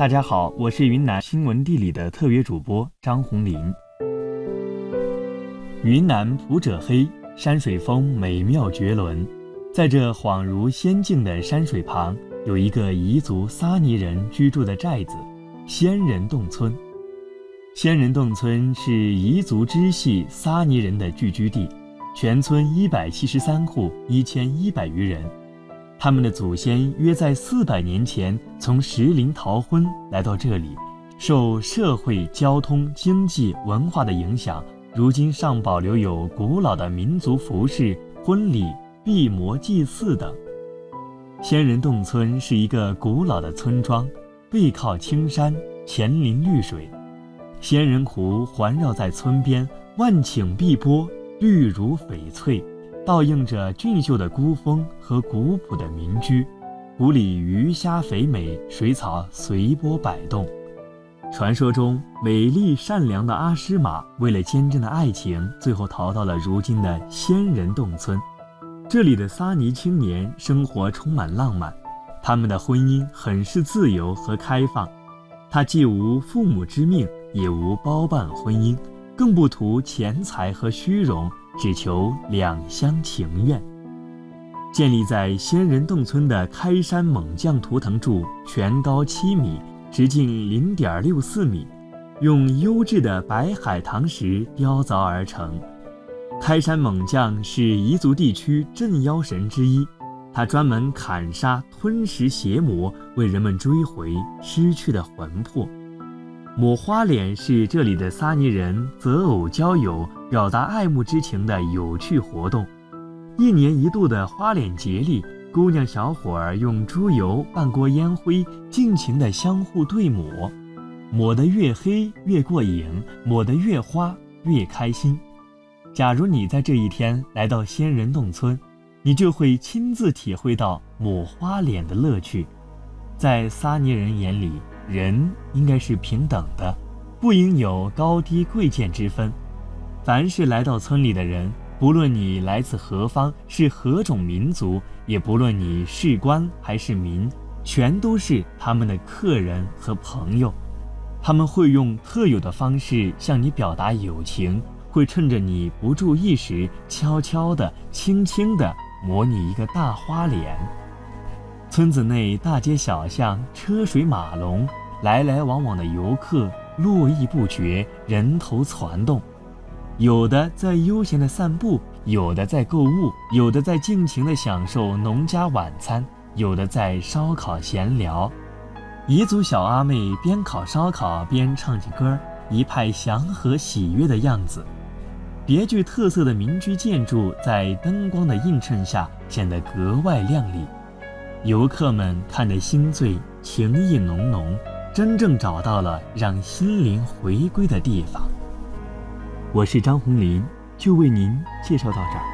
大家好，我是云南新闻地理的特约主播张红林。云南普者黑，山水风美妙绝伦。在这恍如仙境的山水旁，有一个彝族撒尼人居住的寨子——仙人洞村。仙人洞村是彝族支系撒尼人的聚居地，全村173户，1100余人。他们的祖先约在400年前从石林逃婚来到这里，受社会、交通、经济、文化的影响，如今尚保留有古老的民族服饰、婚礼、闭魔祭祀等。仙人洞村是一个古老的村庄，背靠青山，前临绿水，仙人湖环绕在村边，万顷碧波，绿如翡翠，倒映着俊秀的孤峰和古朴的民居。湖里鱼虾肥美，水草随波摆动。传说中，美丽善良的阿诗玛为了坚贞的爱情，最后逃到了如今的仙人洞村。这里的撒尼青年生活充满浪漫，他们的婚姻很是自由和开放。他既无父母之命，也无包办婚姻，更不图钱财和虚荣，只求两厢情愿。建立在仙人洞村的开山猛将图腾柱全高7米，直径0.64米，用优质的白海棠石雕凿而成。开山猛将是彝族地区镇妖神之一，他专门砍杀、吞食邪魔，为人们追回失去的魂魄。抹花脸是这里的撒尼人择偶交友、表达爱慕之情的有趣活动。1年1度的花脸节里，姑娘小伙儿用猪油拌过烟灰，尽情地相互对抹，抹得越黑越过瘾，抹得越花越开心。假如你在这一天来到仙人洞村，你就会亲自体会到抹花脸的乐趣。在撒尼人眼里，人应该是平等的，不应有高低贵贱之分。凡是来到村里的人，不论你来自何方，是何种民族，也不论你是官还是民，全都是他们的客人和朋友。他们会用特有的方式向你表达友情，会趁着你不注意时，悄悄地、轻轻地抹你一个大花脸。村子内大街小巷，车水马龙，来来往往的游客络绎不绝，人头攒动。有的在悠闲地散步，有的在购物，有的在尽情地享受农家晚餐，有的在烧烤闲聊。彝族小阿妹边烤烧烤边唱起歌，一派祥和喜悦的样子。别具特色的民居建筑在灯光的映衬下显得格外亮丽。游客们看得心醉，情意浓浓，真正找到了让心灵回归的地方。我是张红林，就为您介绍到这儿。